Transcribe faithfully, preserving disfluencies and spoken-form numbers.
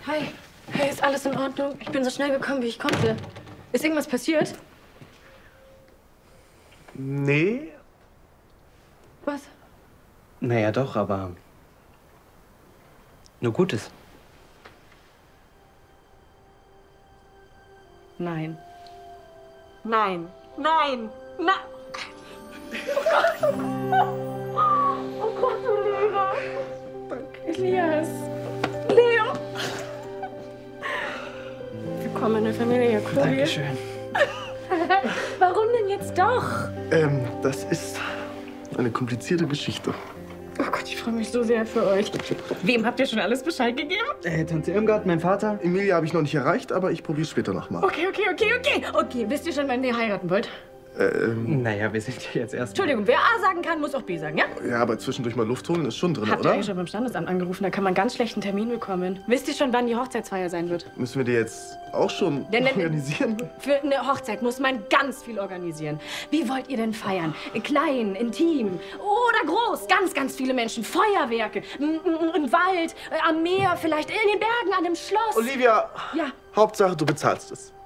Hi. Hey, ist alles in Ordnung? Ich bin so schnell gekommen, wie ich konnte. Ist irgendwas passiert? Nee. Was? Naja, doch, aber nur Gutes. Nein. Nein. Nein. Nein. Oh Gott, du Leo. Danke. Elias. Leo. Willkommen in der Familie, Chloe. Dankeschön. Warum denn jetzt doch? Ähm, das ist eine komplizierte Geschichte. Oh Gott, ich freue mich so sehr für euch. Wem habt ihr schon alles Bescheid gegeben? Äh, Tante Irmgard, mein Vater. Emilia habe ich noch nicht erreicht, aber ich probiere es später nochmal. Okay, okay, okay, okay. Okay, wisst ihr schon, wann ihr heiraten wollt? Ähm, Naja, wir sind ja jetzt erst... Entschuldigung, wer A sagen kann, muss auch B sagen, ja? ja, aber zwischendurch mal Luft holen ist schon drin, Habt ihr oder? eigentlich schon beim Standesamt angerufen? Da kann man ganz schlecht einen Termin bekommen. Wisst ihr schon, wann die Hochzeitsfeier sein wird? Müssen wir die jetzt auch schon Denn- denn- organisieren? Für eine Hochzeit muss man ganz viel organisieren. Wie wollt ihr denn feiern? Klein, intim oder groß? Ganz, ganz viele Menschen. Feuerwerke, m- m- im Wald, äh, am Meer, vielleicht in den Bergen, an einem Schloss. Olivia, Ja. Hauptsache du bezahlst es.